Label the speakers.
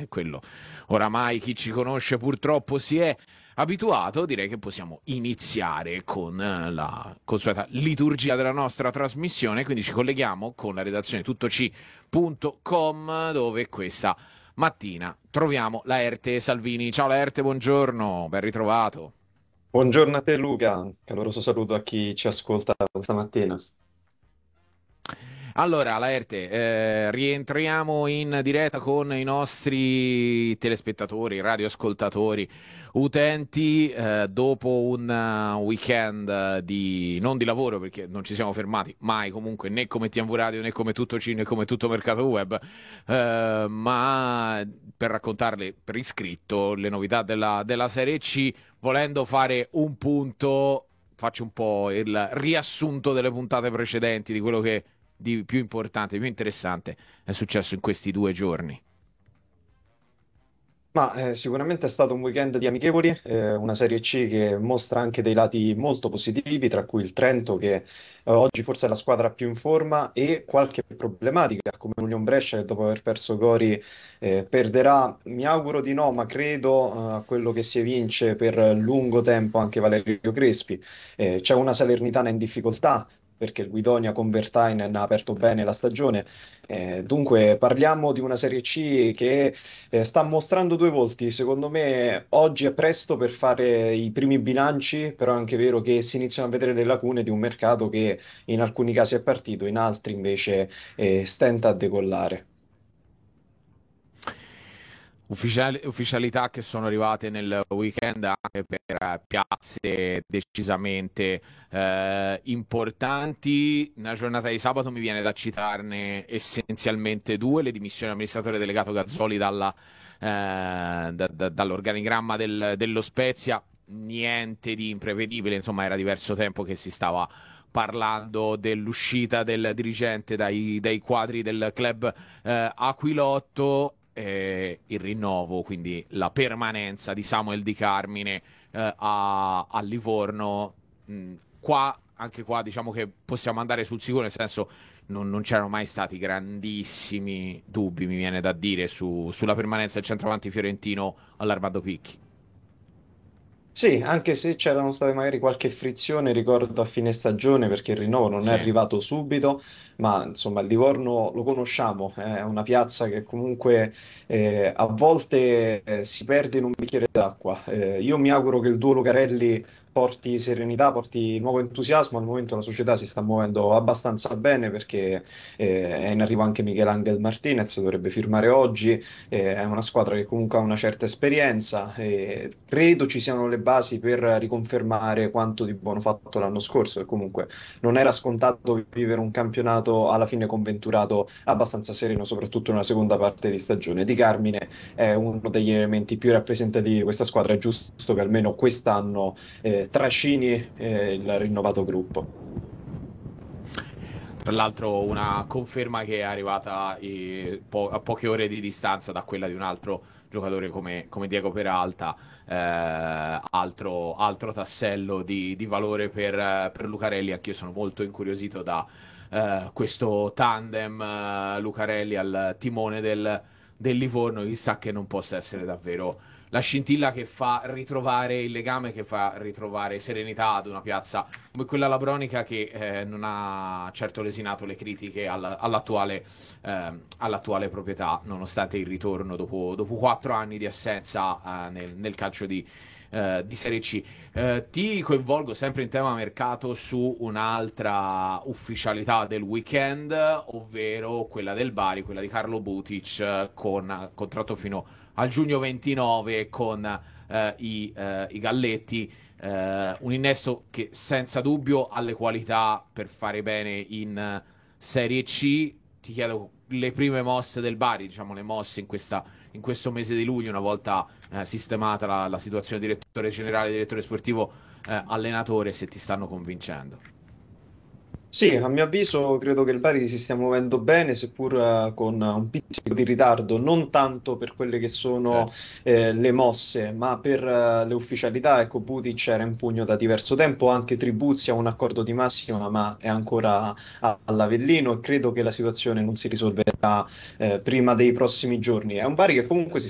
Speaker 1: quello oramai chi ci conosce purtroppo si è abituato. Direi che possiamo iniziare con la consueta liturgia della nostra trasmissione, quindi ci colleghiamo con la redazione tuttoci.com, dove questa mattina troviamo Laerte Salvini. Ciao Laerte, buongiorno, ben ritrovato.
Speaker 2: Buongiorno a te Luca, caloroso saluto a chi ci ascolta questa mattina.
Speaker 1: Allora, Laerte, rientriamo in diretta con i nostri telespettatori, radioascoltatori, utenti, dopo un weekend non di lavoro, perché non ci siamo fermati mai comunque, né come TMV Radio, né come Tutto C, né come Tutto Mercato Web, ma per raccontarle per iscritto le novità della Serie C, volendo fare un punto. Faccio un po' il riassunto delle puntate precedenti di quello che di più importante, più interessante è successo in questi 2 giorni.
Speaker 2: Sicuramente è stato un weekend di amichevoli, una Serie C che mostra anche dei lati molto positivi, tra cui il Trento che oggi forse è la squadra più in forma e qualche problematica come l'Union Brescia che dopo aver perso Gori perderà, mi auguro di no, ma credo a quello che si evince per lungo tempo anche Valerio Crespi. C'è una Salernitana in difficoltà perché il Guidonia con Vertainen ha aperto bene la stagione. Dunque parliamo di una Serie C che sta mostrando due volti. Secondo me oggi è presto per fare i primi bilanci, però è anche vero che si iniziano a vedere le lacune di un mercato che in alcuni casi è partito, in altri invece stenta a decollare.
Speaker 1: Ufficialità che sono arrivate nel weekend anche per piazze decisamente importanti. Nella giornata di sabato mi viene da citarne essenzialmente due: le dimissioni dell'amministratore delegato Gazzoli dall'organigramma dello Spezia. Niente di imprevedibile, insomma, era diverso tempo che si stava parlando dell'uscita del dirigente dai quadri del club Aquilotto. Il rinnovo, quindi la permanenza di Samuel Di Carmine a Livorno. Anche qua diciamo che possiamo andare sul sicuro, nel senso non c'erano mai stati grandissimi dubbi, mi viene da dire, sulla permanenza del centravanti fiorentino all'Armando Picchi.
Speaker 2: Sì, anche se c'erano state magari qualche frizione, ricordo a fine stagione, perché il rinnovo non è
Speaker 1: Sì.
Speaker 2: arrivato subito, ma insomma il Livorno lo conosciamo, è una piazza che comunque a volte si perde in un bicchiere d'acqua. Io mi auguro che il duo Lucarelli porti serenità, porti nuovo entusiasmo. Al momento la società si sta muovendo abbastanza bene perché è in arrivo anche Michelangelo Martinez, dovrebbe firmare oggi. È una squadra che comunque ha una certa esperienza e credo ci siano le basi per riconfermare quanto di buono fatto l'anno scorso, e comunque non era scontato vivere un campionato alla fine conventurato abbastanza sereno, soprattutto nella seconda parte di stagione. Di Carmine è uno degli elementi più rappresentativi di questa squadra, è giusto che almeno quest'anno trascini il rinnovato gruppo.
Speaker 1: Tra l'altro una conferma che è arrivata a poche ore di distanza da quella di un altro giocatore come Diego Peralta, altro tassello di valore per Lucarelli. Anch'io sono molto incuriosito da questo tandem Lucarelli al timone del Livorno. Chissà che non possa essere davvero la scintilla che fa ritrovare il legame, che fa ritrovare serenità ad una piazza come quella labronica, che non ha certo lesinato le critiche all'attuale proprietà, nonostante il ritorno dopo 4 anni di assenza nel calcio di Serie C. Ti coinvolgo sempre in tema mercato su un'altra ufficialità del weekend, ovvero quella del Bari, quella di Carlo Butic, con contratto fino al giugno 29 con i Galletti. Un innesto che senza dubbio ha le qualità per fare bene in Serie C. Ti chiedo le prime mosse del Bari, diciamo le mosse in questo mese di luglio, una volta sistemata la situazione direttore generale, direttore sportivo, allenatore, se ti stanno convincendo.
Speaker 2: Sì, a mio avviso credo che il Bari si stia muovendo bene, seppur con un pizzico di ritardo, non tanto per quelle che sono
Speaker 1: Certo.
Speaker 2: le mosse, ma per le ufficialità. Ecco, Putic era in pugno da diverso tempo, anche Tribuzzi ha un accordo di massima, ma è ancora all'Avellino e credo che la situazione non si risolverà prima dei prossimi giorni. È un Bari che comunque si